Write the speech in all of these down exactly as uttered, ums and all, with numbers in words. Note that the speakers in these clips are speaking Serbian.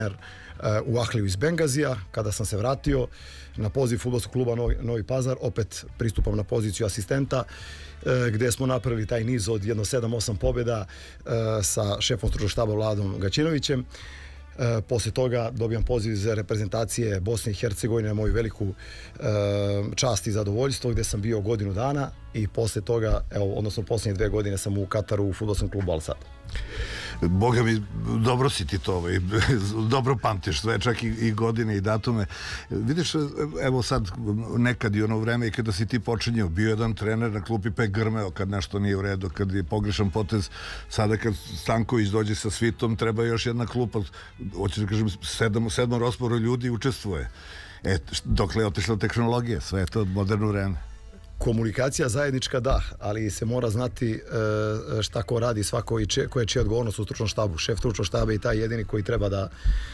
u Ahliju iz Bengazija. Kada sam se vratio na poziv fudbalskog kluba Novi, Novi Pazar, opet pristupam na poziciju asistenta, gde smo napravili taj niz od jedno sedam osam pobjeda sa šefom stručnog štaba Vladom Gaćinovićem. E, posle toga dobijam poziv za reprezentacije Bosne i Hercegovine na moju veliku e, čast i zadovoljstvo, gde sam bio godinu dana i posle toga, evo, odnosno posljednje dve godine sam u Kataru u fudbalskom klubu Al Sadd. Boga mi, dobro si ti to, ovaj, dobro pamtiš sve, čak i, i godine i datume. Vidiš, evo sad, nekad i ono vreme i kada si ti počinjao, bio jedan trener na klupi pa je grmeo kad nešto nije u redu, kad je pogrešan potez. Sada kad Stanković dođe sa svitom, treba još jedna klupa, hoćeš da kažem, sedam, sedmom rasporu ljudi učestvuje. E, dokle je otišla tehnologija, sve je to moderno vreme. Komunikacija zajednička, da, ali se mora znati šta ko radi, svako i če, koja je čija odgovornost u stručnom štabu. Šef stručnog štaba je taj jedini koji treba da,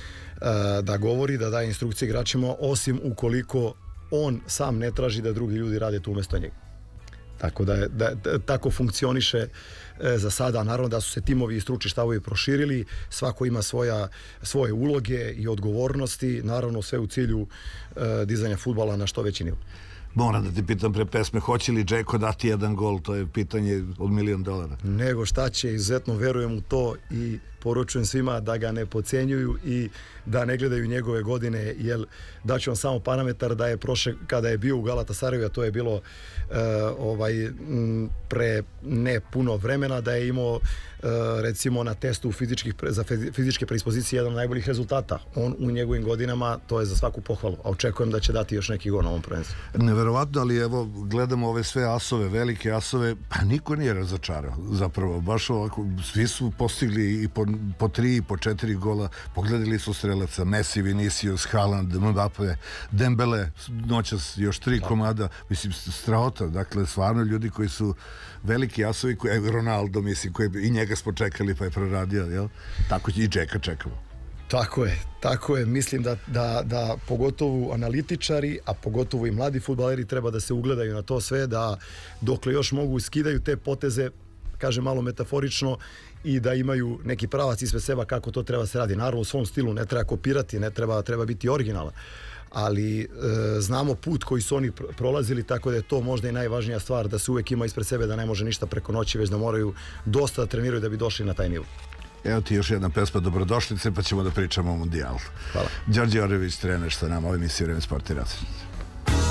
da govori, da daje instrukcije igračima, osim ukoliko on sam ne traži da drugi ljudi rade tu umjesto njega. Tako da, je, da, da tako funkcioniše za sada. Naravno da su se timovi i stručni štavovi proširili, svako ima svoja, svoje uloge i odgovornosti, naravno sve u cilju dizanja fudbala na što veći nivo. Moram da ti pitam pre pesme, hoće li Džeko dati jedan gol? To je pitanje od milion dolara. Nego šta će, izuzetno verujem u to i poručujem svima da ga ne podcenjuju i da ne gledaju njegove godine, jer daću vam samo parametar da je prošle, kada je bio u Galatasaraju, a to je bilo uh, ovaj, m, pre ne puno vremena, da je imao uh, recimo na testu fizičkih, za fizičke predispozicije jedan od najboljih rezultata. On u njegovim godinama, to je za svaku pohvalu, a očekujem da će dati još neki gol na ovom prvenstvu. Neverovatno, ali evo, gledamo ove sve asove, velike asove, pa niko nije razočarao, zapravo, baš ovako, svi su postigli i po, po tri i po četiri gola, pogledali su strelaca, Messi, Vinicius, Haaland, Mbappe, Dembele, noćas još tri komada, mislim, strahota, dakle, stvarno ljudi koji su veliki asovi, koji, Ronaldo, mislim, koji i njega smo čekali pa je proradio, jel? Tako i Džeka čekamo. Tako je, tako je. Mislim da, da, da pogotovo analitičari, a pogotovo i mladi fudbaleri treba da se ugledaju na to sve, da dokle još mogu skidaju te poteze, kažem malo metaforično, i da imaju neki pravac ispred seba kako to treba se radi. Naravno u svom stilu ne treba kopirati, ne treba, treba biti originalan, ali e, znamo put koji su oni prolazili, tako da je to možda i najvažnija stvar, da se uvek ima ispred sebe, da ne može ništa preko noći, već da moraju dosta da treniraju da bi došli na taj nivo. Evo ti još jedna pesma dobrodošlice, pa ćemo da pričamo o mundijalu. Hvala. Đorđe Orević, trener sa nama, ovo emisija Vreme sporta i različite.